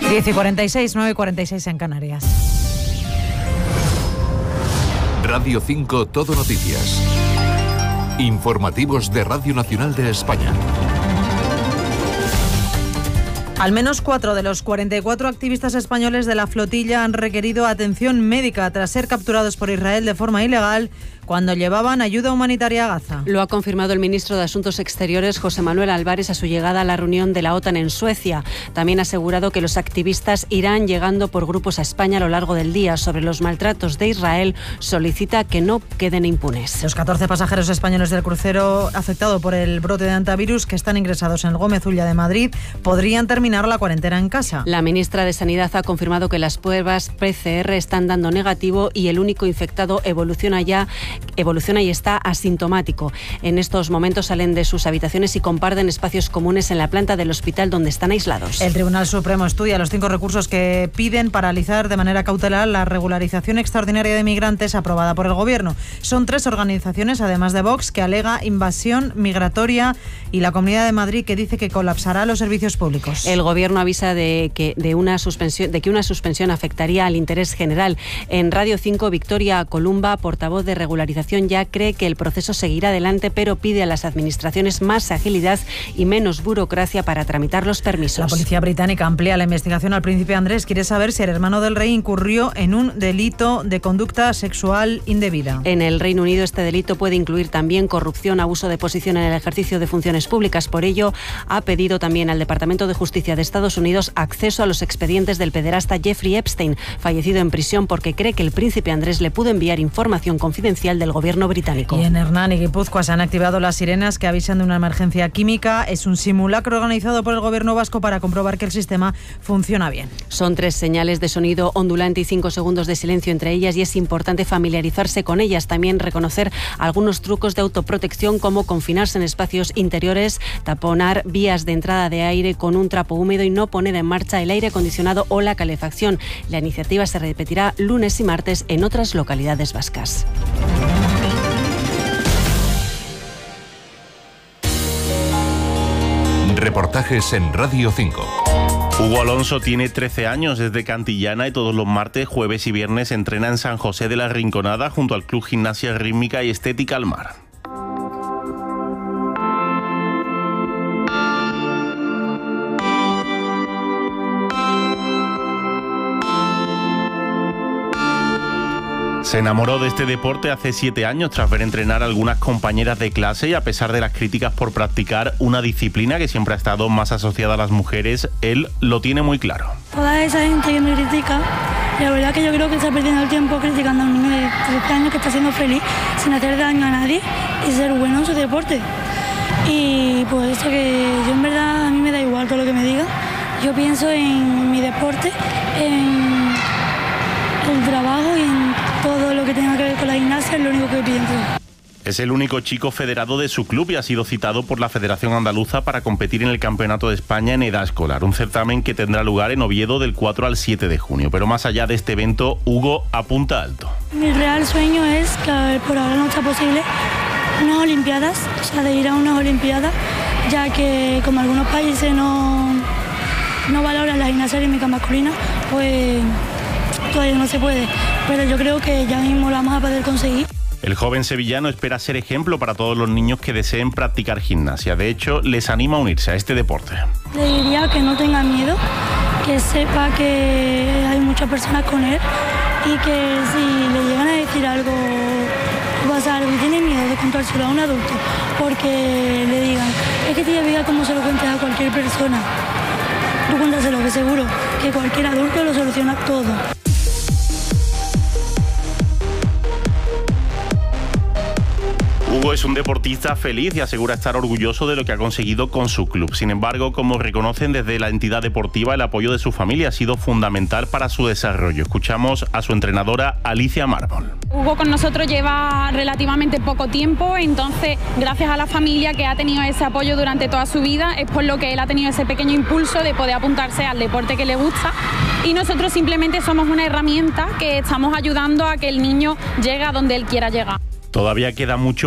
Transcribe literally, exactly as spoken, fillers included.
diez y cuarenta y seis, nueve y cuarenta y seis en Canarias. Radio cinco Todo Noticias. Informativos de Radio Nacional de España. Al menos cuatro de los cuarenta y cuatro activistas españoles de la flotilla han requerido atención médica tras ser capturados por Israel de forma ilegal cuando llevaban ayuda humanitaria a Gaza. Lo ha confirmado el ministro de Asuntos Exteriores, José Manuel Álvarez, a su llegada a la reunión de la OTAN en Suecia. También ha asegurado que los activistas irán llegando por grupos a España a lo largo del día. Sobre los maltratos de Israel, solicita que no queden impunes. Los catorce pasajeros españoles del crucero afectado por el brote de hantavirus que están ingresados en el Gómez Ulla de Madrid podrían terminar la cuarentena en casa. La ministra de Sanidad ha confirmado que las pruebas P C R están dando negativo y el único infectado evoluciona ya evoluciona y está asintomático. En estos momentos salen de sus habitaciones y comparten espacios comunes en la planta del hospital donde están aislados. El Tribunal Supremo estudia los cinco recursos que piden paralizar de manera cautelar la regularización extraordinaria de migrantes aprobada por el Gobierno. Son tres organizaciones, además de Vox, que alega invasión migratoria, y la Comunidad de Madrid, que dice que colapsará los servicios públicos. El Gobierno avisa de que, de una suspensión, de que una suspensión afectaría al interés general. En Radio cinco, Victoria Columba, portavoz de regularización, ya cree que el proceso seguirá adelante, pero pide a las administraciones más agilidad y menos burocracia para tramitar los permisos. La policía británica amplía la investigación al príncipe Andrés. Quiere saber si el hermano del rey incurrió en un delito de conducta sexual indebida. En el Reino Unido este delito puede incluir también corrupción, abuso de posición en el ejercicio de funciones públicas. Por ello, ha pedido también al Departamento de Justicia de Estados Unidos acceso a los expedientes del pederasta Jeffrey Epstein, fallecido en prisión porque cree que el príncipe Andrés le pudo enviar información confidencial del gobierno británico. Y en Hernán y Guipúzcoa se han activado las sirenas que avisan de una emergencia química. Es un simulacro organizado por el gobierno vasco para comprobar que el sistema funciona bien. Son tres señales de sonido ondulante y cinco segundos de silencio entre ellas, y es importante familiarizarse con ellas. También reconocer algunos trucos de autoprotección, como confinarse en espacios interiores, taponar vías de entrada de aire con un trapo húmedo y no poner en marcha el aire acondicionado o la calefacción. La iniciativa se repetirá lunes y martes en otras localidades vascas. Reportajes en Radio cinco. Hugo Alonso tiene trece años, es de Cantillana y todos los martes, jueves y viernes entrena en San José de la Rinconada junto al Club Gimnasia Rítmica y Estética Al Mar. Se enamoró de este deporte hace siete años tras ver entrenar a algunas compañeras de clase, y a pesar de las críticas por practicar una disciplina que siempre ha estado más asociada a las mujeres, él lo tiene muy claro. Toda esa gente que me critica, la verdad que yo creo que está perdiendo el tiempo criticando a un niño de trece años que está siendo feliz sin hacer daño a nadie y ser bueno en su deporte. Y pues eso, que yo en verdad a mí me da igual todo lo que me digan. Yo pienso en mi deporte, en el trabajo y en todo lo que tenga que ver con la gimnasia, es lo único que pienso. Es el único chico federado de su club y ha sido citado por la Federación Andaluza para competir en el Campeonato de España en edad escolar, un certamen que tendrá lugar en Oviedo del cuatro al siete de junio. Pero más allá de este evento, Hugo apunta alto. Mi real sueño es, que por ahora no está posible, unas Olimpiadas, o sea, de ir a unas Olimpiadas, ya que como algunos países no, no valoran la gimnasia rítmica masculina, pues todavía no se puede, pero yo creo que ya mismo lo vamos a poder conseguir. El joven sevillano espera ser ejemplo para todos los niños que deseen practicar gimnasia. De hecho, les anima a unirse a este deporte. Le diría que no tenga miedo, que sepa que hay muchas personas con él y que si le llegan a decir algo o pasa algo y tiene miedo de contárselo a un adulto, porque le digan, es que te diga como se lo cuentes a cualquier persona. Tú cuéntaselo, que seguro que cualquier adulto lo soluciona todo. Hugo es un deportista feliz y asegura estar orgulloso de lo que ha conseguido con su club. Sin embargo, como reconocen desde la entidad deportiva, el apoyo de su familia ha sido fundamental para su desarrollo. Escuchamos a su entrenadora, Alicia Mármol. Hugo con nosotros lleva relativamente poco tiempo, entonces gracias a la familia que ha tenido ese apoyo durante toda su vida, es por lo que él ha tenido ese pequeño impulso de poder apuntarse al deporte que le gusta, y nosotros simplemente somos una herramienta que estamos ayudando a que el niño llegue a donde él quiera llegar. Todavía queda mucho